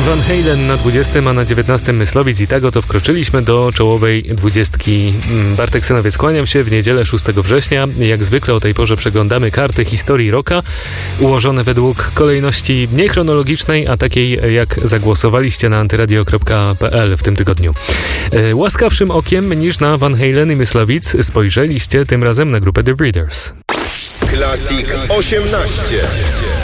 Van Halen na 20, a na 19 Myslowic i tak oto wkroczyliśmy do czołowej 20. Bartek Synowiec, kłaniam się w niedzielę 6 września. Jak zwykle o tej porze przeglądamy karty historii rocka, ułożone według kolejności nie chronologicznej, a takiej jak zagłosowaliście na antyradio.pl w tym tygodniu. Łaskawszym okiem niż na Van Halen i Myslowic spojrzeliście tym razem na grupę The Breeders. Classic 18.